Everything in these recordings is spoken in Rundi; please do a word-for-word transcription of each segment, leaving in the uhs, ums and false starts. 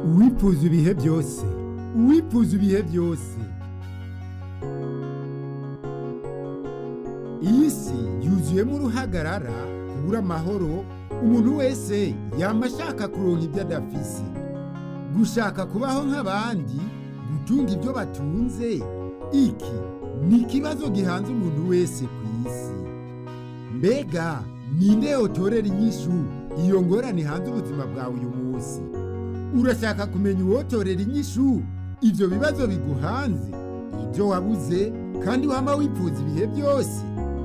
uwipfuza ibihe byose uwipfuza ibihe byose iyi si yuzuyemo uruhagarara kubura amahoro. Umuntu wese yama ashaka kuronka ibyo adafise, gushaka kubaho nk'abandi, gutunga ibyo batunze. Iki ni ikibazo gihanze umuntu wese ku isi. Mbega ninde yotorera inyishu iyo ngorane hanze ubuzima bwawe uyu munsi? Urashaka kumenya uwotorera inyishu ivyo bibazo biguhanze, ibyo wabuze kandi wama wipfuza ibihe byose?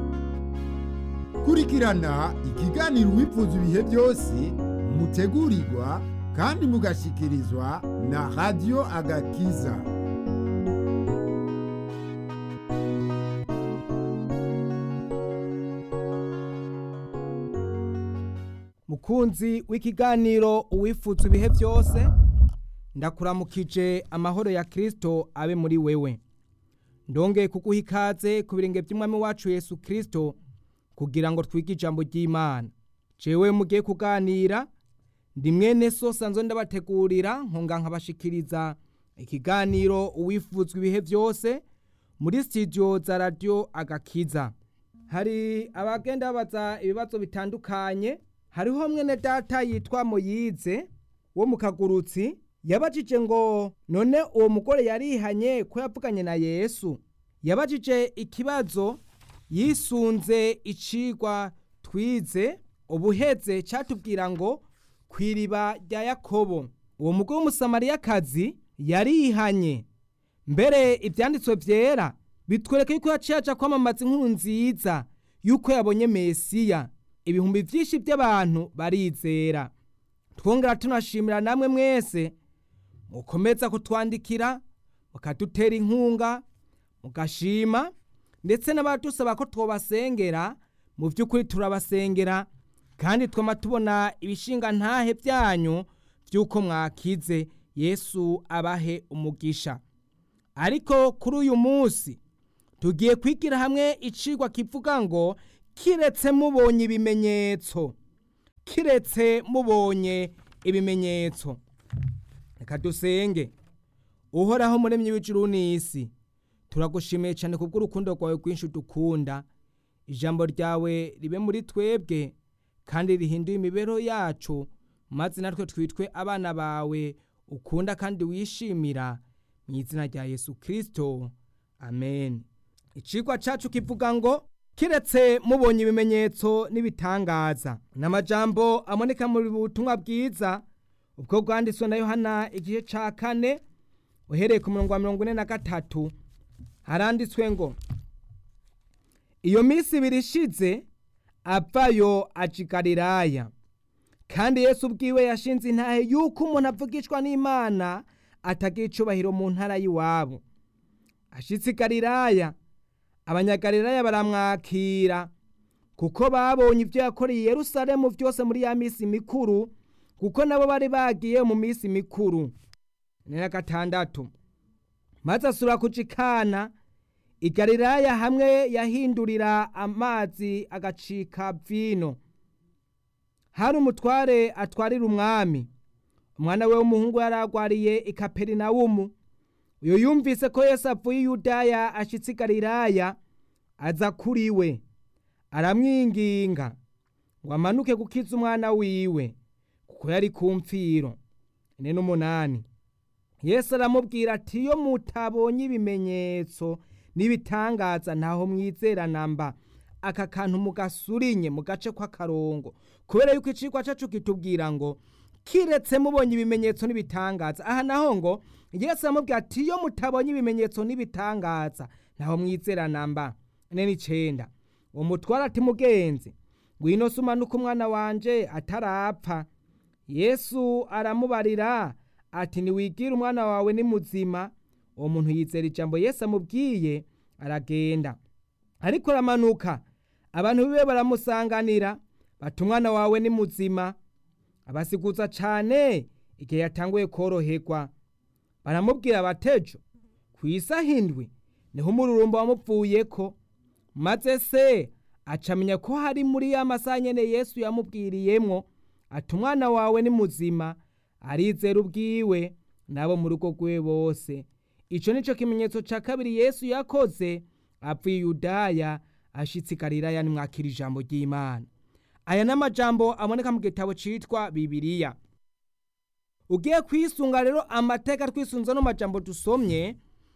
Kurikirana ikiganiro Uwipfuza ibihe byose, mutegurirwa kandi mugashikirizwa na Radio Agakiza. Mukunzi w'ikiganiro Uwipfuza ibihe byose, ndakuramukije amahoro ya Kristo abe muri wewe. Ndongeye kuguha ikaze ku birenge by'umwami wacu Yesu Kristo kugira ngo twige ijambo ry'Imana. Jewe mugiye kuganira, ndi mwene so sanzwe ndabategurira nkonga nkabashikiriza ikiganiro Uwipfuza ibihe byose muri studio za Radio Agakiza. Hari abagenda babaza ibibazo bitandukanye. Hariho mwene data yitwa Moyize wo mu Kagurutsi, yabajije ngo none uwo mugore yarihanye ko yavuganye na Yesu. Yabajije ikibazo yisunze icigwa twize ubuheze cyatubwira ngo kwiriba rya Yakobo. Uwo mugore w'umusamariyakazi yarihanye. Mbere ibyanditswe byera bitwereka yuko yaciye aja kwamamaza inkuru nziza yuko yabonye Mesiya. Ibihumbi byinshi by'abantu barizera. Twongera tunashimira namwe mwese mukomeza kutwandikira, mukadutera inkunga, mugashima, ndetse n'abadusaba ko twobasengera. Mu by'ukuri turabasengera kandi twama tubona ibishinga ntahe byanyu by'uko mwakize. Yesu abahe umugisha. Ariko kuri uyu munsi tugiye kwigira hamwe icigwa kivuga ngo kiretse mubonye ibimenyetso. Kiretse mubonye ibimenyetso. Reka dusenge. Uhoraho muremyi w'ijuru n'isi, turagushimiye cyane kubw'urukundo rwawe rwinshi dukunda. Ijambo ryawe ribe muri twebwe kandi rihinduye imibereho yacu, maze natwe twitwe abana bawe ukunda kandi wishimira, mu izina rya Yesu Kristo, amen. Icigwa cacu kivuga ngo kiretse mubonye ibimenyetso n'ibitangaza. N'amajambo amoneka mu butumwa bwiza ubwo bwanditswe na Yohana igihe ca kane uhereye ku murongo wa mirongo ine na gatatu. Haranditswe ngo iyo minsi ibiri ishize avayo aja i Galilaya, kandi Yesu ubwiwe yashinze intahe yuko umuntu avugishwa n'Imana atagira icubahiro mu ntara y'iwabo. Ashitse i Galilaya, Abanyagalilaya baramwakira kuko babonye ibyo yakoreye i Yerusalemu byose muri ya misi mikuru, kuko nabo bari bagiye mu misi mikuru. Nera gatandatu. Maze asura kuja i Kana i Galilaya, hamwe yahindurira amazi agacika vino. Hari umutware atwarira umwami. Umwana we w'umuhungu yaragwariye i Kaperinawumu. Uyo yumvise ko Yesu avuye i Yudaya ashitse i Galilaya, aza kuri we aramwinginga ngo amanuke gukiza umwana wiwe, kuko yari ku mfiro. Ine n'umunani. Yesu aramubwira ati iyo mutabonye ibimenyetso n'ibitangaza ntaho mwizera namba. Aka kantu mugasurinye mu gace kw'akarongo, kubera yuko icigwa cacu kitubwira ngo kiretse mubonye ibimenyetso n'ibitangaza. Aha naho ngo Yesu aramubwira ati iyo mutabonye ibimenyetso n'ibitangaza ntaho mwizera namba. Ine n'icenda. Uwo mutwara ati mugenzi, ngwino sumanuka umwana wanje atarapfa. Yesu aramubarira ati niwigira umwana wawe ni muzima. Uwo muntu yizera ijambo Yesu amubwiye, aragenda. Ariko aramanuka, abantu biwe baramusanganira bati umwana wawe ni muzima. Abasiguza cane igihe yatanguye koroherwa. Baramubwira batejo kwisa hindwi niho umururumba wamupfuyeko. Maze se acamenya ko hari muri ya masaha nyene Yesu yamubwiriyemwo ati umwana wawe ni muzima. arizera ubwiwe nabo mu rugo rwe bose. Ico nico kimenyetso ca kabiri Yesu yakoze apfuye i Yudaya ashitse i Galilaya nimwakira ijambo ry'Imana. Aya n'amajambo aboneka mu gitabo citwa Bibiliya. Ugiye kwisunga rero amateka twisunza no majambo dusomye,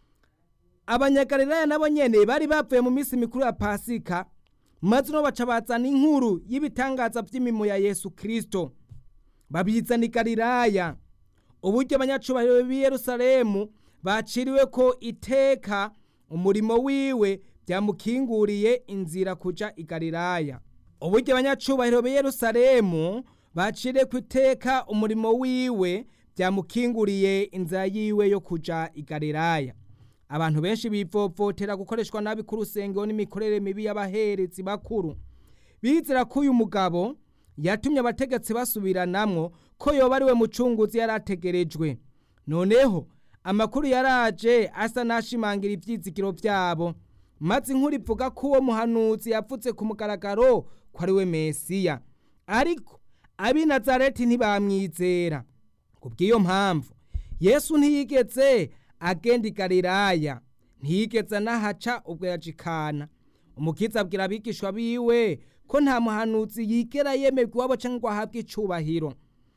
abanyagalilaya nabo nyene bari bavuye mu misi mikuru ya Pasika, maze no baca bazana inkuru y'ibitangaza vy'imimo ya Yesu Kristo babizana i Galilaya. Uburyo abanyacubahiro b'i Yerusalemu baciriwe ko iteka umurimo wiwe byamukinguriye inzira kuja i Galilaya. Uburyo abanyacubahiro b'i Yerusalemu baciriwe ku iteka umurimo wiwe byamukinguriye inzira yiwe yo kuja i Galilaya. Abantu benshi bivovotera gukoreshwa nabi ku rusengero n'imikorere mibi y'abaherezi bakuru. Bizera ko uyu mugabo yatumye abategetsi basubiranamwo ko yoba ari we mucunguzi yarategerejwe. Noneho amakuru yaraje asa nashimangira ivyizigiro vyabo, maze inkuru ivuga ko uwo muhanuzi yavuze ku mugaragaro ko ari we Mesiya. Ariko ab'i Nazareti ntibamwizera. Kubw'iyo mpamvu Yesu ntiyigeze agenda i Galilaya, ntiyigeze anahaca ubwo yajikana. Umukiza abwira abigishwa biwe ko nta muhanuzi yigera yemerwa iwabo canke ngo ahabwe icubahiro.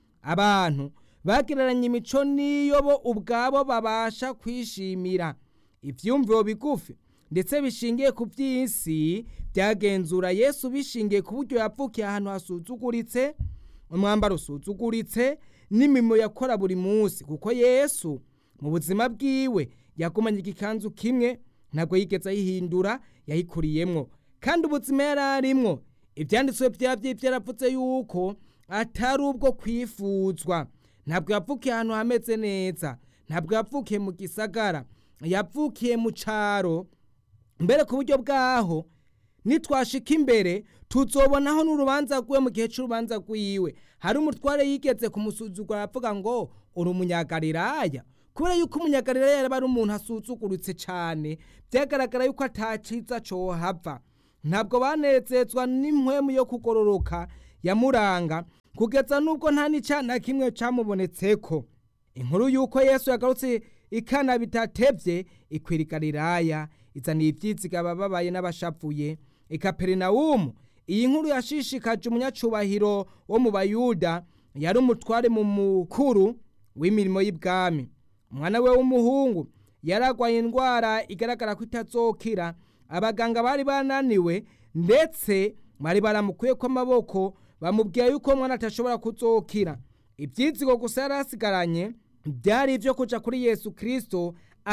Abantu bagereranya imico niyo bo ubwabo babasha kwishimira. Ivyumviro bigufi ndetse bishingiye ku vy'isi byagenzura Yesu bishingiye ku buryo yavukiye ahantu hasuzuguritse, umwambaro usuzuguritse, n'imimo yakora buri munsi, kuko Yesu mu buzima bwiwe yagumanye igikanzu kimwe, ntabwo yigeze ayihindura, yayikuriyemwo. Kandi ubuzima yararimwo ivyanditswe vyavyo vyaravuze yuko atari ubwo kwifuzwa. Ntabwo yavukiye ahantu hameze neza, ntabwo yavukiye mu gisagara, yavukiye mu caro. Mbere ku buryo bwaho nitwashika imbere tuzobonaho n'urubanza rwiwe. Mu gihe c'urubanza rwiwe hari umutware yigeze kumusuzugura avuga ngo uri umunyagalilaya, kubera yuko umunyagalilaya yari ari umuntu asuzuguritse cane, vyagaragara yuko ataciza cohava. Ntabwo banezezwa n'impwemu yo kugororoka yamuranga, kugeza nubwo nta n'icana kimwe camubonetseko. Inkuru yuko Yesu yagarutse ikana bitatevye ikwira i Galilaya, izaniye ivyiziga abababaye n'abashavuye. I Kaperinawumu iyi nkuru yashishikaje umunyacubahiro wo mu Bayuda, yari umutware mu mukuru w'imirimo y'ibwami. Umwana we w'umuhungu yaragwaye indwara igaragara ko itazokira. Abaganga bari bananiwe ndetse bari baramukuye ko amaboko, bamubwiye yuko umwana atashobora kuzokira. Ivyizigo gusa yarasigaranye byari ivyo kuja kuri Yesu Kristo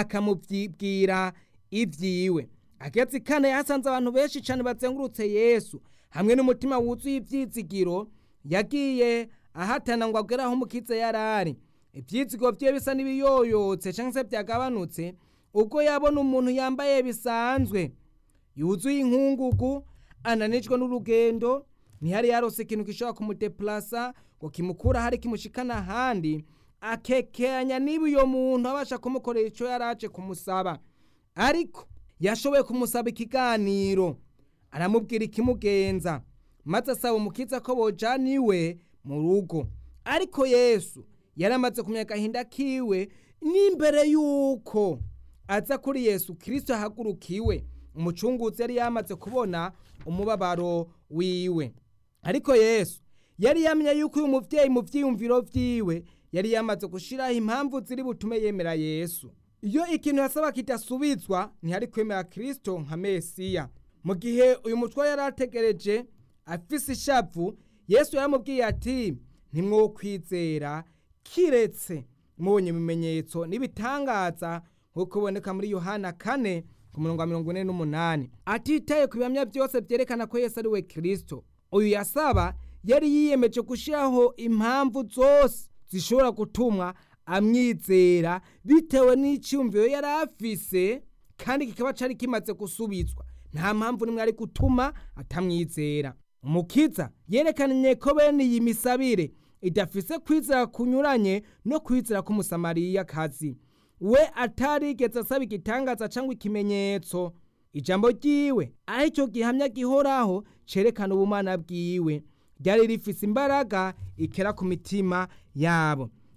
akamubwira ivyiwe. Ageze ikana yasanze abantu benshi cane bazengurutse Yesu, hamwe n'umutima wuzuye ivyizigiro. Yagiye ahatana ngo agere aho umukiza yarari. Ivyizigo vyiwe bisa n'ibiyoyotse canke se vyagabanutse ubwo yabona umuntu yambaye bisanzwe, yuzuye inkungugu, ananijwe n'urugendo, ntihari yarose ikintu gishobora kumudeplasa ngo kimukura hari kimushikana ahandi. Akekeranya niba uyo muntu abasha kumukorera ico yaraje kumusaba. Ariko yashoboye kumusaba ikiganiro, aramubwira ikimugenza, maze asaba umukiza ko bojana iwe mu rugo. Ariko Yesu yaramaze kumenya agahinda kiwe, n'imbere yuko aza kuri Yesu Kristo ahagurukiwe, umucunguzi yari yamaze kubona umubabaro wiwe. Ariko Yesu yari yamenye yuko uyu muvyeyi mu vyiyumviro vyiwe yari yamaze gushiraho impamvu ziri butume yemera Yesu. Iyo ikintu yasaba kidasubizwa, ntihari kwemera Kristo nka Mesiya. Mu gihe uyu mutware yarategereje afise ishavu, Yesu yaramubwiye ati ntimwokwizera kiretse mubonye ibimenyetso n'ibitangaza nk'uko biboneka muri Yohana kane ku murongo wa mirongo ine n'umunani. Atitaye ku bihamya byose vyerekana ko Yesu ari we Kristo, uyu yasaba yari yiyemeje gushiraho impamvu zose zishobora gutumwa amwizera bitewe n'iciyumviro yari afise, kandi kikaba cari kimaze gusubizwa. Nta mpamvu nimwe ari gutuma atamwizera. Umukiza yerekanye ko bene iyi misabire idafise kwizera kunyuranye no kwizera k'umusamariyakazi. We atarigeze asaba igitangaza cyangwa ikimenyetso. Ijambo ryiwe ari cyo gihamya gihoraho cerekana ubumana bwiwe, ryari rifise imbaraga ikera ku mitima yabo.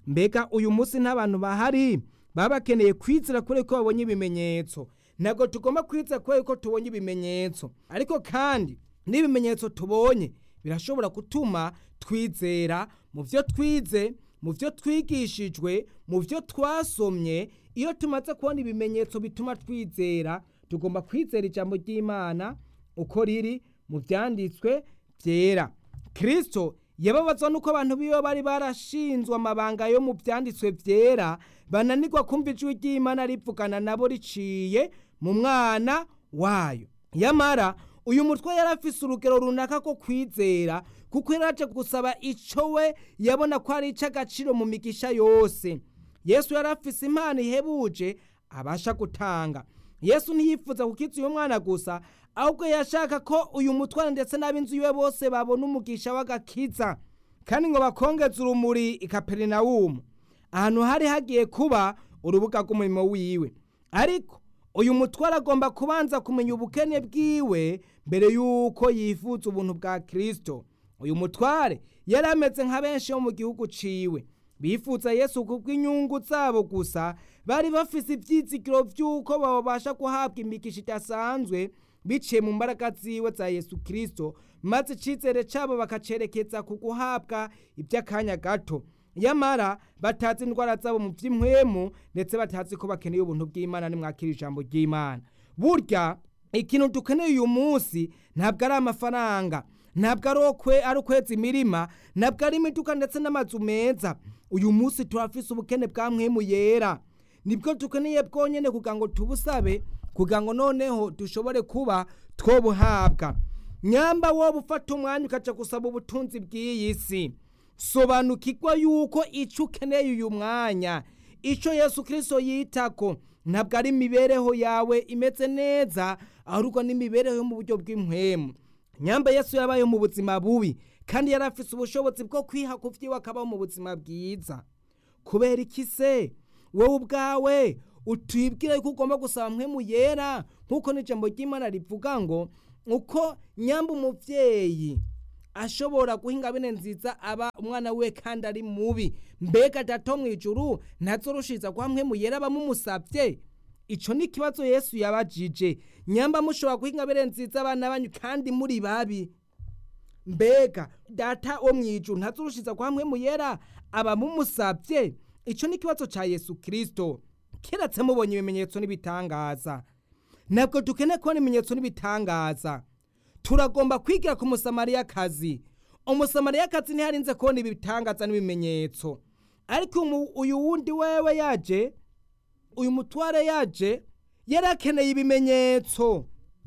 mbega uyu munsi n'abantu bahari baba bakeneye kwizera kubera ko babonye ibimenyetso. Ntabwo tugomba kwizera kubera ko tubonye ibimenyetso, ariko kandi n'ibimenyetso tubonye birashobora gutuma twizera mu byo twize, mu byo twigishijwe, mu byo twasomye. Iyo tumaze kubona ibimenyetso bituma twizera, tugomba kwizera ijambo ry'Imana uko riri mu byanditswe byera. Kristo yababazwa nuko abantu biwe bari barashinzwe amabanga yo mu byanditswe byera, bananirwa kumva ijwi ry'Imana rivugana nabo riciye mu mwana wayo. Yamara uyu mutwe yarafise urugero runaka ko kwizera, kuko yaraje gusaba ico we yabona ko ari ic'agaciro mu migisha yose. Yesu yarafise impano ihebuje abasha gutanga. Yesu ntiyifuza kukiza uyu mwana gusa, ahubwo yashaka ko uyu mutware ndetse n'ab'inzu yiwe bose babona umugisha w'agakiza, kandi ngo bakongeze urumuri i Kaperinawumu, ahantu hari hagiye kuba urubuga rw'umurimo wiwe. Ariko uyu mutware agomba kubanza kumenya ubukene bwiwe mbere yuko yifuza ubuntu bwa Kristo. Uyu mutware yari ameze nka benshi bo mu gihugu ciwe, bifuza Yesu kubw'inyungu zabo gusa. Bari bafise ivyizigiro vy'uko babasha guhabwa imigisha idasanzwe biciye mu mbaraga ziwe za Yesu Kristo, maze icizere cabo bakacerekeza ku guhabwa iby'akanya gato. Yamara batazi indwara zabo mu by'impwemu, ndetse batazi ko bakeneye ubuntu bw'Imana nimwakira ijambo ry'Imana. Burya ikintu dukeneye uyu munsi ntabwo ari amafaranga, ntabwo ari okwe ari ukweza imirima, ntabwo ari imiduga ndetse n'amazu meza. Uyu munsi turafise ubukene bwa mpwemu yera, nibwo dukeneye bwonyene kugira ngo tubusabe, kugira ngo noneho dushobore kuba twobuhabwa. Nyamba wowe ufata umwanya ukaja gusaba ubutunzi bw'iyi si, sobanukirwa yuko ico ukeneye uyu mwanya, ico Yesu Kristo yitako, ntabwo ari imibereho yawe imeze neza, ahubwo n'imibereho yo mu buryo bw'impwemu. Nyamba Yesu yabaye mu buzima bubi, kandi yarafise ubushobozi bwo kwiha kuvyiwe akabaho mu buzima bwiza. Kubera iki se wowe ubwawe utwibwira ko ugomba gusaba mpwemu yera, nk'uko n'ijambo ry'Imana rivuga ngo uko nyamba umuvyeyi ashobora guhinga bene nziza aba umwana we kandi ari mubi, mbega Data mu ijuru ntazorushiza kwa mpwemu yera bamumusavye? Ico ni kibazo Yesu yabajije. Nyamba mushobora guhinga bene nziza abana banyu kandi muri babi, mbega Data wo mu ijuru ntazorushiza kwa mpwemu yera aba mumusavye? Ico ni kibazo ca Yesu Kristo. Kiretse mubonye ibimenyetso n'ibitangaza, ntabwo dukeneye kubona ibimenyetso n'ibitangaza. Turagomba kwigira ku Musamariyakazi. Umusamariyakazi ntiyarinze kubona ibitangaza n'ibimenyetso, ariko uyu wundi wewe yaje, uyu mutware yaje yarakeneye ibimenyetso.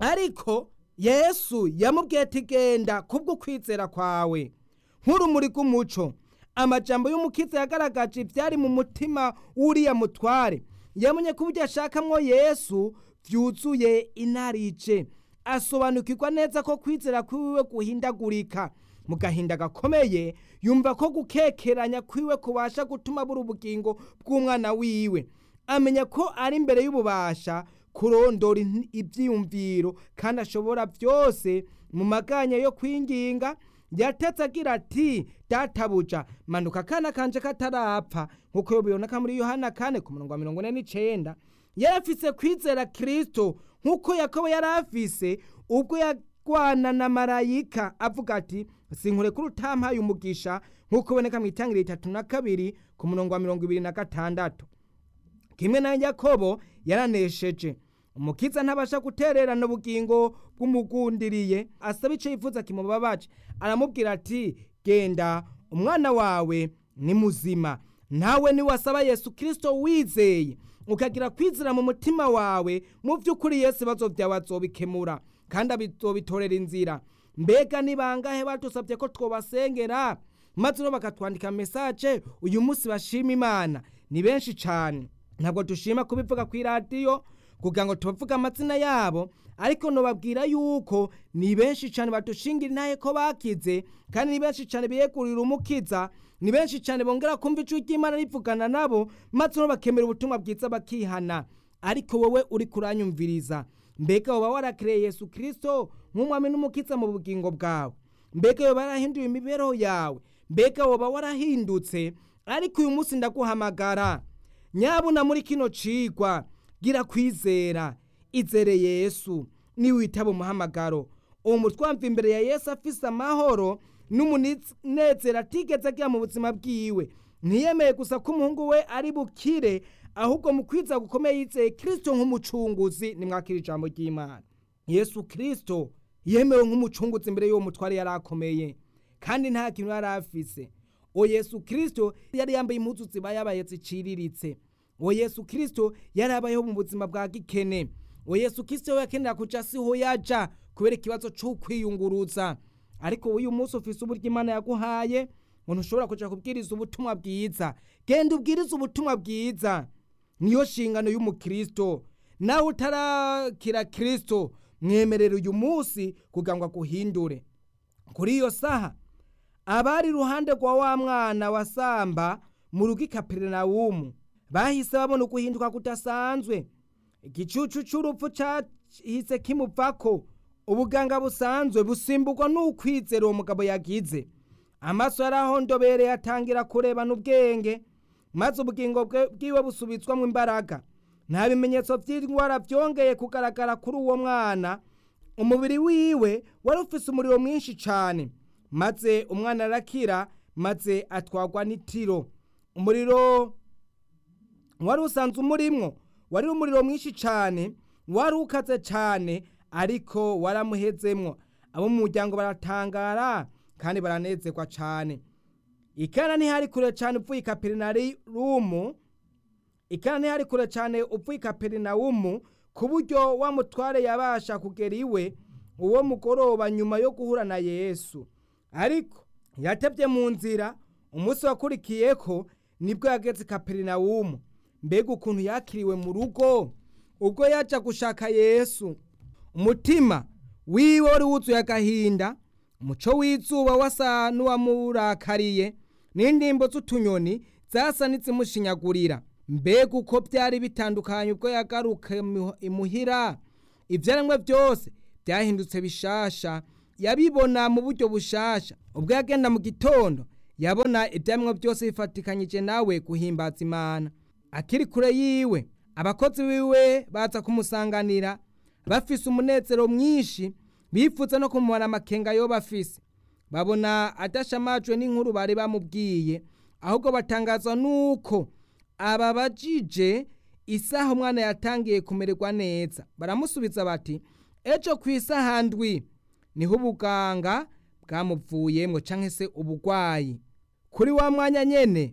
Ariko Yesu yamubwiye ati genda kubwo kwizera kwawe nk'urumuri rw'umuco. Amajambo y'umukiza yagaragaje ivyari mu mutima w'uriya mutware. Yamenye ko uburyo ashakamwo Yesu vyuzuye inarije, asobanukirwa neza ko kwizera kwiwe guhindagurika. Mu gahinda gakomeye yumva ko gukekeranya kwiwe kubasha gutuma buri ubugingo bw'umwana wiwe. Amenya ko ari imbere y'ububasha kurondora ivyiyumviro, kandi ashobora vyose mu maganya yo kwinginga. Yatetse agira ati databuja manuka kana kanje katarapfa, nkuko yobiboneka muri Yohana kane ku murongo wa mirongo ine n'icenda. Yarafise kwizera Kristo nkuko Yakobo yarafise ubwo yagwana na marayika avuga ati sinkure kuri utampaye umugisha, nkuko boneka mu Itangiriro itatu na kabiri ku murongo wa mirongo ibiri na gatandatu. Kimwe na Yakobo yaranesheje. Umukiza ntabasha gutererana ubugingo bw'umugundiriye, asaba ico yifuza kimubabaje. Aramubwira ati genda, umwana wawe ni muzima. Nawe ni wasaba Yesu Kristo wizeye, ukagira kwizera mu mutima wawe, mu vy'ukuri Yesu ibibazo vyawe azobikemura kandi abizobitorera inzira. Mbega ni bangahe batusabye ko twobasengera maze no bakatwandika message uyu munsi bashima Imana? Ni benshi cane. Ntabwo dushima kubivuga ku radio kugira ngo tubavuga amazina yabo, ariko nobabwira yuko ni benshi cyane badushingira intahe ko bakize, kandi ni benshi cyane biyegurira umukiza, ni benshi cyane bongera kumva ijwi ry'Imana rivugana nabo, maze no bakemera ubutumwa bwiza bakihana. Ariko wowe uri kuranyumviriza, mbega woba warakereye Yesu Kristo nk'umwami n'umukiza mu bugingo bwawe? Mbega woba warahinduye imibereho yawe? Mbega woba warahindutse ariko uyu munsi ndaguhamagara nyabuna muri kino cigwa gira kwizera, izere Yesu niwitaba umuhamagaro. Uwo mutwamva imbere ya Yesu afise amahoro n'umunezero atigeze agira mu buzima bwiwe, ntiyemeye gusa ko umuhungu we ari bukire, ahubwo mu kwiza gukomeye yizeye Kristo nk'umucunguzi. Nimwakira ijambo ry'Imana. Yesu Kristo yemewe nk'umucunguzi imbere y'uwo mutware yari akomeye, kandi nta kintu yari afise. O Yesu Kristo yari yambaye impuzu zibayabaye ziciriritse. O Yesu Kristo yari abayeho mu buzima bwa gikene. O Yesu Kristo yakenera kuja siho yaja kubera ikibazo cyo kwiyunguruza. Ariko uyu munsi ufise uburyo Imana yaguhaye ngo ntushobora kuja kubwiriza ubutumwa bwiza. Genda ubwiriza ubutumwa bwiza, niyo shingano y'umukristo. Nawe utarakira Kristo mwemerera uyu munsi kugira ngo aguhindure. Kuri iyo saha abari ruhande rwa wa mwana wasamba mu rugo i Kaperinawumu bahise babona uguhinduka kudasanzwe. Igicucu c'urupfu cahise kimuvako, ubuganga busanzwe busimburwa n'ukwizera uwo mugabo yagize. Amaso yarahondobereye atangira kureba n'ubwenge, maze ubugingo bwiwe busubitswamwo imbaraga. Nta bimenyetso vy'indwara vyongeye kugaragara kuri uwo mwana. Umubiri wiwe wari ufise umuriro mwinshi cane, maze umwana arakira, maze atwagwa n'itiro. Umuriro wari usanzwe umurimwo wari umuriro mwinshi cane, wari ukaze cane, ariko waramuhezemwo. Abo mu muryango baratangara kandi baranezerwa cane. Ikana ntihari kure cane uvuye i Kaperinawumu, ikana ntihari kure cane uvuye i Kaperinawumu ku buryo wa mutware yabasha kugera iwe uwo mugoroba nyuma yo guhura na Yesu. Ariko yatevye mu nzira. Umunsi wakurikiyeko nibwo yageze i Kaperinawumu. Mbega ukuntu yakiriwe mu rugo ubwo yaja gushaka Yesu. Umutima wiwe wari wuzuye agahinda, umuco w'izuba wasa n'uwamurakariye, n'indimbo z'utunyoni zasa n'izimushinyagurira. Mbega uko byari bitandukanye ubwo yagaruka imuhira. Ivyaremwe byose byahindutse bishasha, yabibona mu buryo bushasha. Ubwo yagenda mu gitondo yabona ivyaremwe byose bifatikanyije nawe guhimbaza Imana. Akiri kure yiwe abakozi biwe baza kumusanganira bafise umunezero mwinshi, bifuza no kumubona amakenga yo bafise. Babona adashamajwe n'inkuru bari bamubwiye, ahubwo batangazwa nuko ababajije isaha umwana yatangiye kumererwa neza. Baramusubiza bati, ejo kw'isaha ndwi niho ubuganga bwamuvuyemwo canke se ubugwayi. Kuri wa mwanya nyene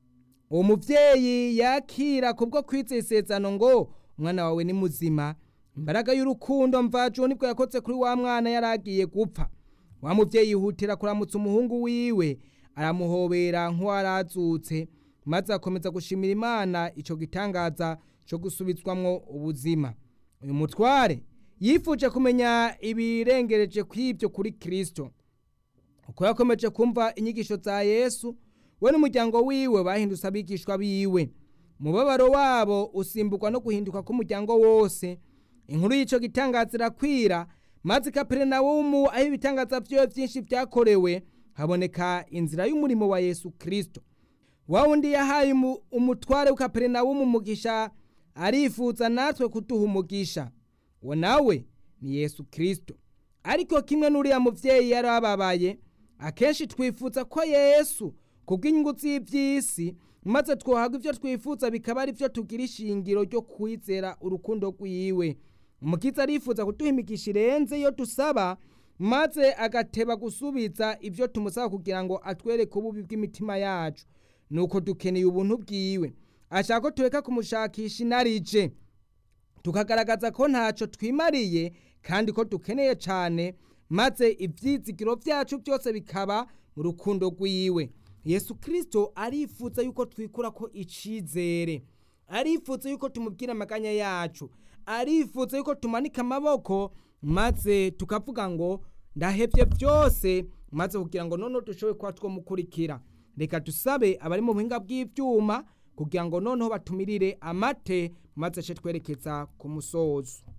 uwo muvyeyi yakira kubwo kwizera isezerano ngo umwana wawe ni muzima. Imbaraga y'urukundo mvajuru nibwo yakoze kuri wa mwana yaragiye gupfa. Wa muvyeyi yihutira kuramutsa umuhungu wiwe, aramuhobera nk'uwarazutse, maze akomeza gushimira Imana ico gitangaza cyo gusubizwamwo ubuzima. Uyu mutware yifuje kumenya ibirengereje kw'ibyo kuri Kristo. Uko yakomeje kumva inyigisho za Yesu, we n'umuryango wiwe bahindutse abigishwa biwe. Umubabaro wabo usimburwa no guhinduka k'umuryango wose. Inkuru y'ico gitangaza irakwira, maze i Kaperinawumu aho ibitangaza vyoyo vyinshi vyakorewe haboneka inzira y'umurimo wa Yesu Kristo. Wa wundi yahaye umutware wa Kaperinawumu umugisha arifuza natwe kuduha umugisha. Uwo nawe ni Yesu Kristo. Ariko kimwe n'uriya muvyeyi yarababaye, akenshi twifuza ko Yesu kubw'inyungu z'ivy'isi, maze twohaga ivyo twifuza bikaba ari vyo tugira ishingiro ryo kwizera urukundo rwiwe. Umukiza arifuza kuduha imigisha irenze iyo dusaba, maze agateba gusubiza ivyo tumusaba kugira ngo atwereke ububi bw'imitima yacu. Nuko dukeneye ubuntu bwiwe. Ashaka ko tureka kumushakisha inarije, tukagaragaza ko ntaco twimariye kandi ko dukeneye cane, maze ivyizigiro vyacu byose bikaba mu rukundo rwiwe. Yesu Kristo arifuza yuko twikura ko icizere, arifuza yuko tumubwira amaganya yacu, arifuza yuko tumanika amaboko maze tukavuga ngo ndahevye byose, maze kugira ngo none dushoboye kwa two mukurikira. Reka dusabe abari mu buhinga bw'ivyuma kugira ngo noneho batumirire amate, maze ce twerekeza ku musozo.